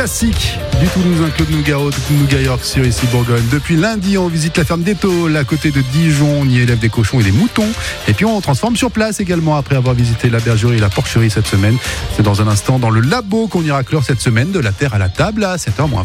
classique du Toulousain Claude Nougaro sur ici Bourgogne. Depuis lundi, on visite la ferme d'Étole à côté de Dijon. On y élève des cochons et des moutons. Et puis on transforme sur place également après avoir visité la bergerie et la porcherie cette semaine. C'est dans un instant dans le labo qu'on ira clore cette semaine de la terre à la table à 7h-20.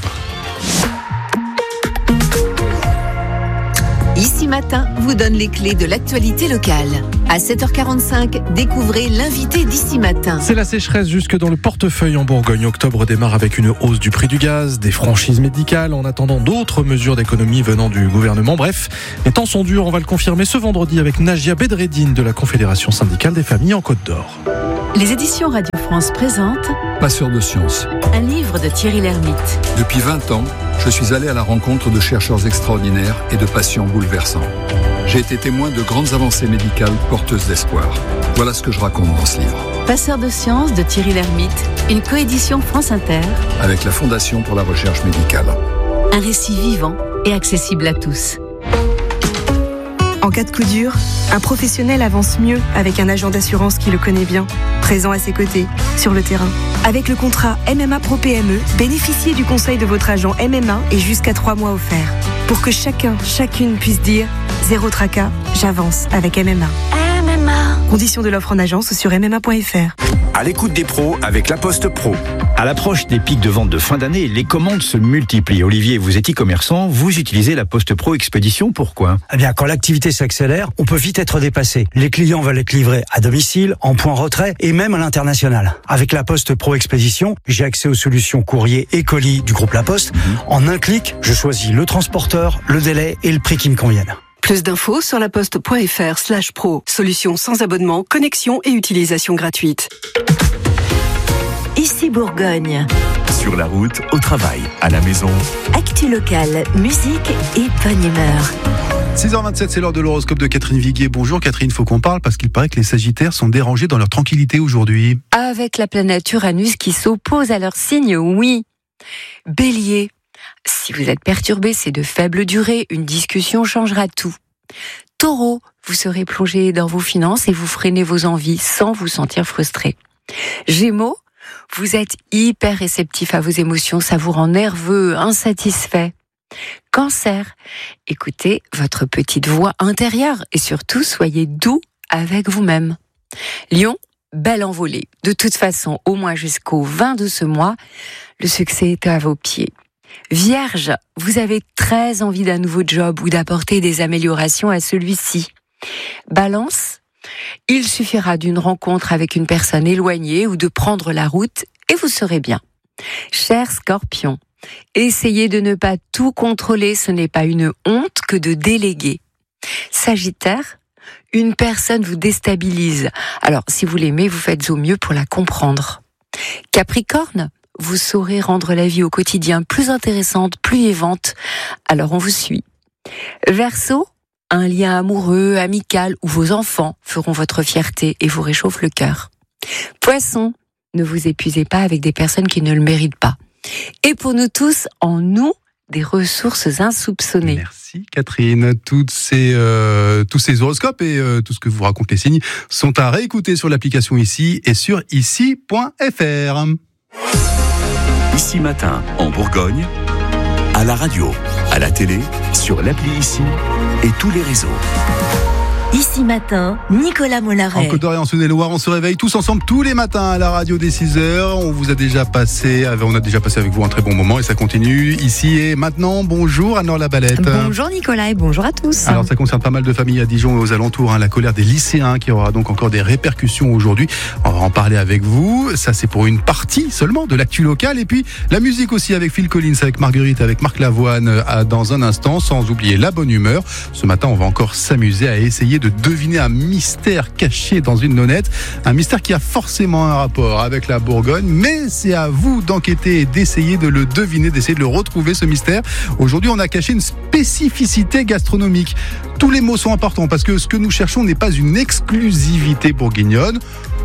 Ici Matin vous donne les clés de l'actualité locale. À 7h45, découvrez l'invité d'Ici Matin. C'est la sécheresse jusque dans le portefeuille en Bourgogne. Octobre démarre avec une hausse du prix du gaz, des franchises médicales, en attendant d'autres mesures d'économie venant du gouvernement. Bref, les temps sont durs, on va le confirmer ce vendredi avec Najia Bedreddine de la Confédération syndicale des familles en Côte d'Or. Les éditions Radio France présentent Passeur de science. Un livre de Thierry Lhermitte. Depuis 20 ans, je suis allé à la rencontre de chercheurs extraordinaires et de patients bouleversants. J'ai été témoin de grandes avancées médicales porteuses d'espoir. Voilà ce que je raconte dans ce livre. Passeur de science de Thierry Lhermitte, une coédition France Inter avec la Fondation pour la recherche médicale. Un récit vivant et accessible à tous. En cas de coup dur, un professionnel avance mieux avec un agent d'assurance qui le connaît bien, présent à ses côtés, sur le terrain. Avec le contrat MMA Pro PME, bénéficiez du conseil de votre agent MMA et jusqu'à 3 mois offerts. Pour que chacune puisse dire « Zéro tracas, j'avance avec MMA ». MMA. Conditions de l'offre en agence sur MMA.fr. À l'écoute des pros avec La Poste Pro. À l'approche des pics de vente de fin d'année, les commandes se multiplient. Olivier, vous êtes e-commerçant, vous utilisez La Poste Pro Expédition, pourquoi ? Eh bien, quand l'activité s'accélère, on peut vite être dépassé. Les clients veulent être livrés à domicile, en point retrait et même à l'international. Avec La Poste Pro Expédition, j'ai accès aux solutions courrier et colis du groupe La Poste. En un clic, je choisis le transporteur, le délai et le prix qui me conviennent. Plus d'infos sur laposte.fr/pro. Solution sans abonnement, connexion et utilisation gratuite. Ici Bourgogne. Sur la route, au travail, à la maison. Actu locale, musique et bonne humeur. 6h27, c'est l'heure de l'horoscope de Catherine Viguier. Bonjour Catherine, il faut qu'on parle parce qu'il paraît que les Sagittaires sont dérangés dans leur tranquillité aujourd'hui. Avec la planète Uranus qui s'oppose à leur signe, oui. Bélier. Si vous êtes perturbé, c'est de faible durée, une discussion changera tout. Taureau, vous serez plongé dans vos finances et vous freinez vos envies sans vous sentir frustré. Gémeaux, vous êtes hyper réceptif à vos émotions, ça vous rend nerveux, insatisfait. Cancer, écoutez votre petite voix intérieure et surtout soyez doux avec vous-même. Lion, belle envolée. De toute façon, au moins jusqu'au 20 de ce mois, le succès est à vos pieds. Vierge, vous avez très envie d'un nouveau job ou d'apporter des améliorations à celui-ci. Balance, il suffira d'une rencontre avec une personne éloignée ou de prendre la route et vous serez bien. Cher Scorpion, essayez de ne pas tout contrôler, ce n'est pas une honte que de déléguer. Sagittaire, une personne vous déstabilise. Alors, si vous l'aimez, vous faites au mieux pour la comprendre. Capricorne, vous saurez rendre la vie au quotidien plus intéressante, plus vivante. Alors on vous suit. Verseau, un lien amoureux, amical ou vos enfants feront votre fierté et vous réchauffent le cœur. Poisson, ne vous épuisez pas avec des personnes qui ne le méritent pas. Et pour nous tous, en nous, des ressources insoupçonnées. Merci Catherine. Tous ces horoscopes et tout ce que vous racontent les signes sont à réécouter sur l'application Ici et sur ici.fr. Ici Matin, en Bourgogne, à la radio, à la télé, sur l'appli Ici et tous les réseaux. Ici Matin, Nicolas Mollaret. En Côte d'Or et en Saône-et-Loire, on se réveille tous ensemble tous les matins à la radio dès 6h. On a déjà passé avec vous un très bon moment et ça continue ici et maintenant. Bonjour Anne-Laure Labalette. Bonjour Nicolas et bonjour à tous. Alors ça concerne pas mal de familles à Dijon et aux alentours, la colère des lycéens qui aura donc encore des répercussions aujourd'hui. On va en parler avec vous. Ça c'est pour une partie seulement de l'actu locale et puis la musique aussi avec Phil Collins, avec Marguerite, avec Marc Lavoine dans un instant, sans oublier la bonne humeur. Ce matin on va encore s'amuser à essayer de deviner un mystère caché dans une nonnette, un mystère qui a forcément un rapport avec la Bourgogne, mais c'est à vous d'enquêter et d'essayer de le deviner, d'essayer de le retrouver ce mystère. Aujourd'hui, on a caché une spécificité gastronomique. Tous les mots sont importants parce que ce que nous cherchons n'est pas une exclusivité bourguignonne.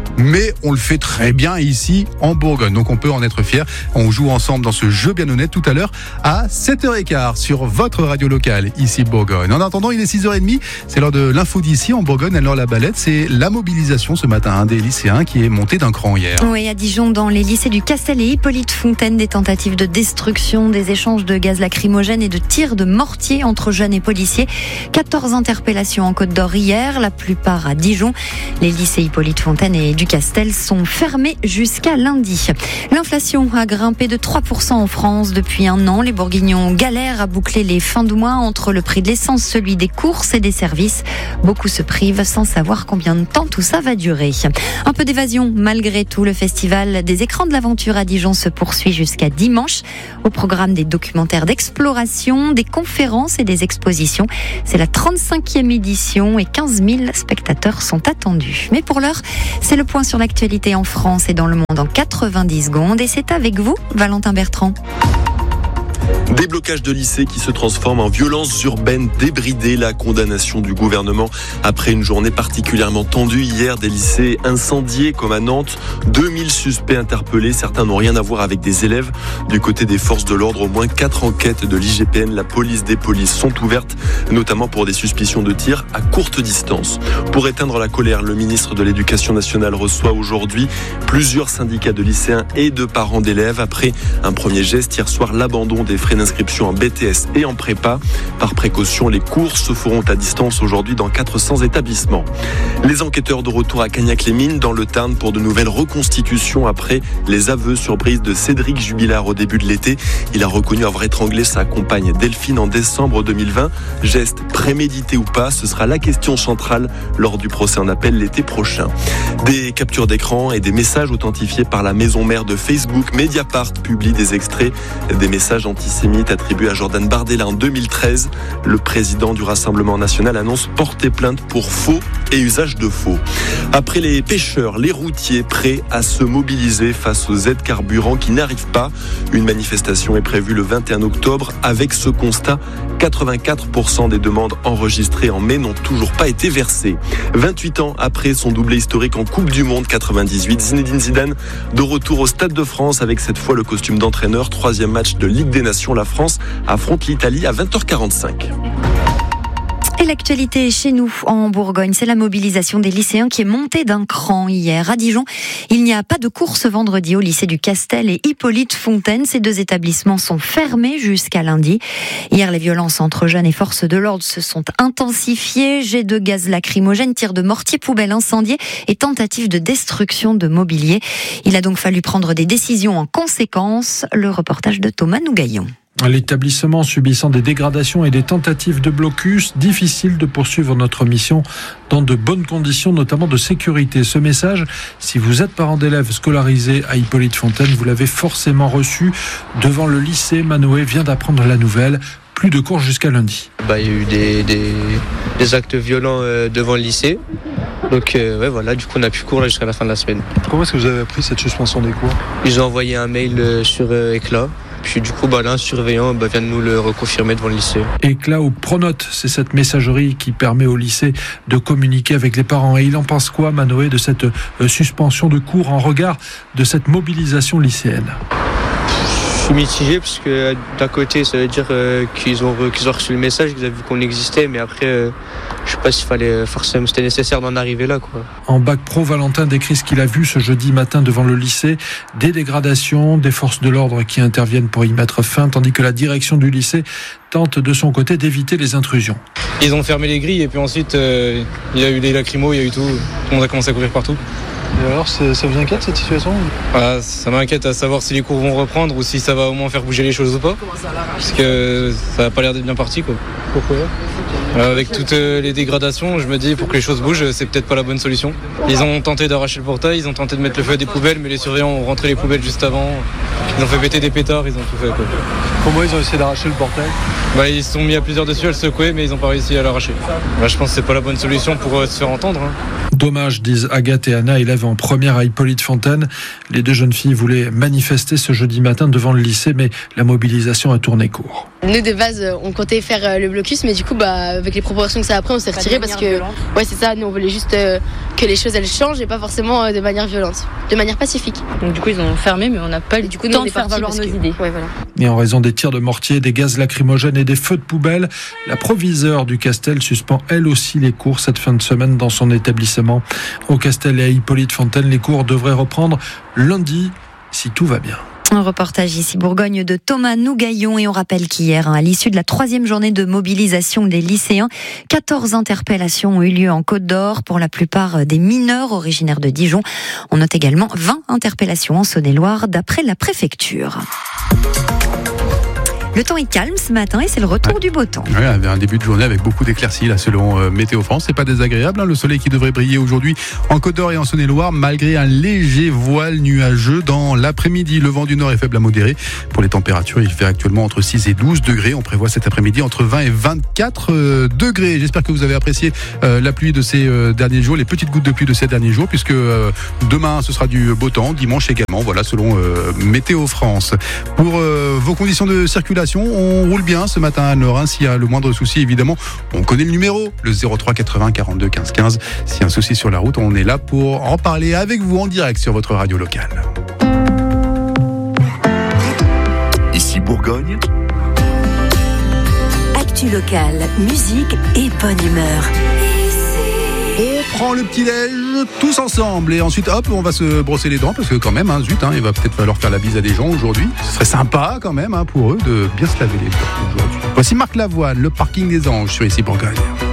mais on le fait très bien ici en Bourgogne. Donc on peut en être fier. On joue ensemble dans ce jeu bien honnête tout à l'heure à 7h15 sur votre radio locale ici Bourgogne. En attendant, il est 6h30, c'est l'heure de l'info d'ici en Bourgogne. Alors la balette, c'est la mobilisation ce matin des lycéens qui est montée d'un cran hier. Oui, à Dijon, dans les lycées du Castel et Hippolyte Fontaine, des tentatives de destruction, des échanges de gaz lacrymogène et de tirs de mortier entre jeunes et policiers. 14 interpellations en Côte d'Or hier, la plupart à Dijon. Les lycées Hippolyte Fontaine et du Castel sont fermés jusqu'à lundi. L'inflation a grimpé de 3% en France depuis un an. Les Bourguignons galèrent à boucler les fins de mois entre le prix de l'essence, celui des courses et des services. Beaucoup se privent sans savoir combien de temps tout ça va durer. Un peu d'évasion malgré tout. Le festival des écrans de l'aventure à Dijon se poursuit jusqu'à dimanche. Au programme des documentaires d'exploration, des conférences et des expositions. C'est la 35e édition et 15 000 spectateurs sont attendus. Mais pour l'heure, c'est le point sur l'actualité en France et dans le monde en 90 secondes. Et c'est avec vous, Valentin Bertrand. Des blocages de lycées qui se transforment en violences urbaines débridées. La condamnation du gouvernement après une journée particulièrement tendue hier. Des lycées incendiés comme à Nantes. 2000 suspects interpellés. Certains n'ont rien à voir avec des élèves. Du côté des forces de l'ordre, au moins 4 enquêtes de l'IGPN, la police des polices sont ouvertes, notamment pour des suspicions de tirs à courte distance. Pour éteindre la colère, le ministre de l'Éducation nationale reçoit aujourd'hui plusieurs syndicats de lycéens et de parents d'élèves. Après un premier geste hier soir, l'abandon des frais d'inscription en BTS et en prépa. Par précaution, les cours se feront à distance aujourd'hui dans 400 établissements. Les enquêteurs de retour à Cagnac-les-Mines dans le Tarn pour de nouvelles reconstitutions après les aveux surprises de Cédric Jubilard au début de l'été. Il a reconnu avoir étranglé sa compagne Delphine en décembre 2020. Geste prémédité ou pas, ce sera la question centrale lors du procès en appel l'été prochain. Des captures d'écran et des messages authentifiés par la maison mère de Facebook. Mediapart publie des extraits des messages antisémites attribués à Jordan Bardella en 2013. Le président du Rassemblement national annonce porter plainte pour faux et usage de faux. Après les pêcheurs, les routiers prêts à se mobiliser face aux aides carburant qui n'arrivent pas. Une manifestation est prévue le 21 octobre. Avec ce constat, 84% des demandes enregistrées en mai n'ont toujours pas été versées. 28 ans après son doublé historique en Coupe du Monde 98, Zinedine Zidane de retour au Stade de France avec cette fois le costume d'entraîneur. 3e match de Ligue des Nations, la France affronte l'Italie à 20h45. Et l'actualité chez nous en Bourgogne, c'est la mobilisation des lycéens qui est montée d'un cran hier. À Dijon, il n'y a pas de course vendredi au lycée du Castel et Hippolyte Fontaine. Ces 2 établissements sont fermés jusqu'à lundi. Hier, les violences entre jeunes et forces de l'ordre se sont intensifiées. Jets de gaz lacrymogène, tirs de mortier, poubelles incendiées et tentatives de destruction de mobilier. Il a donc fallu prendre des décisions en conséquence. Le reportage de Thomas Nougaillon. L'établissement subissant des dégradations et des tentatives de blocus, difficile de poursuivre notre mission dans de bonnes conditions, notamment de sécurité. Ce message, si vous êtes parent d'élèves scolarisés à Hippolyte Fontaine, vous l'avez forcément reçu devant le lycée. Manoé vient d'apprendre la nouvelle. Plus de cours jusqu'à lundi. Il y a eu des actes violents devant le lycée. Donc voilà, du coup on a plus cours là jusqu'à la fin de la semaine. Comment est-ce que vous avez appris cette suspension des cours ? Ils ont envoyé un mail sur Éclat. Puis du coup, là, un surveillant vient de nous le reconfirmer devant le lycée. Éclat ou Pronote, c'est cette messagerie qui permet au lycée de communiquer avec les parents. Et il en pense quoi, Manoé, de cette suspension de cours en regard de cette mobilisation lycéenne ? Je suis mitigé parce que d'un côté, ça veut dire qu'ils ont reçu le message, qu'ils avaient vu qu'on existait, mais après, je sais pas s'il fallait forcément, c'était nécessaire d'en arriver là, quoi. En bac pro, Valentin décrit ce qu'il a vu ce jeudi matin devant le lycée. Des dégradations, des forces de l'ordre qui interviennent pour y mettre fin, tandis que la direction du lycée tente de son côté d'éviter les intrusions. Ils ont fermé les grilles et puis ensuite, il y a eu des lacrymos, il y a eu tout. Tout le monde a commencé à courir partout. Et alors, ça vous inquiète cette situation ? Ça m'inquiète à savoir si les cours vont reprendre ou si ça va au moins faire bouger les choses ou pas. Parce que ça n'a pas l'air d'être bien parti, quoi. Pourquoi ? Avec toutes les dégradations, je me dis pour que les choses bougent, c'est peut-être pas la bonne solution. Ils ont tenté d'arracher le portail, ils ont tenté de mettre le feu à des poubelles, mais les surveillants ont rentré les poubelles juste avant. Ils ont fait péter des pétards, ils ont tout fait, quoi. Comment ils ont essayé d'arracher le portail ? Ils se sont mis à plusieurs dessus à le secouer, mais ils n'ont pas réussi à l'arracher. Je pense que c'est pas la bonne solution pour se faire entendre. Dommage, disent Agathe et Anna, élèves en première à Hippolyte-Fontaine. Les deux jeunes filles voulaient manifester ce jeudi matin devant le lycée, mais la mobilisation a tourné court. Nous, de base, on comptait faire le blocus, mais du coup, avec les proportions que ça a pris, on s'est retiré parce que, ouais, c'est ça, nous, on voulait juste que les choses, elles changent et pas forcément de manière violente, de manière pacifique. Donc, du coup, ils ont fermé, mais on n'a pas eu du coup, temps de faire valoir nos idées. Ouais, voilà. Et en raison des tirs de mortier, des gaz lacrymogènes et des feux de poubelle, la proviseure du Castel suspend elle aussi les cours cette fin de semaine dans son établissement. Au Castel et à Hippolyte-Fontaine, les cours devraient reprendre lundi, si tout va bien. Un reportage ici Bourgogne de Thomas Nougaillon, et on rappelle qu'hier, à l'issue de la 3e journée de mobilisation des lycéens, 14 interpellations ont eu lieu en Côte d'Or, pour la plupart des mineurs originaires de Dijon. On note également 20 interpellations en Saône-et-Loire d'après la préfecture. Le temps est calme ce matin et c'est le retour du beau temps. Oui, un début de journée avec beaucoup d'éclaircies là, selon Météo France. C'est pas désagréable, hein, le soleil qui devrait briller aujourd'hui en Côte d'Or et en Saône-et-Loire, malgré un léger voile nuageux dans l'après-midi. Le vent du nord est faible à modéré. Pour les températures, il fait actuellement entre 6 et 12 degrés. On prévoit cet après-midi entre 20 et 24 degrés. J'espère que vous avez apprécié la pluie de ces derniers jours, les petites gouttes de pluie de ces derniers jours, puisque demain ce sera du beau temps, dimanche également, voilà, selon Météo France. Pour vos conditions de circulation, on roule bien ce matin à Nord. S'il y a le moindre souci, évidemment, on connaît le numéro, le 03 80 42 15 15. S'il y a un souci sur la route, on est là pour en parler avec vous en direct sur votre radio locale. Ici Bourgogne. Actu locale, musique et bonne humeur. On prend le petit-déj tous ensemble et ensuite hop, on va se brosser les dents parce que quand même, zut, il va peut-être falloir faire la bise à des gens aujourd'hui. Ce serait sympa quand même pour eux de bien se laver les dents aujourd'hui. Voici Marc Lavoine, le parking des anges sur Ici Bourgogne.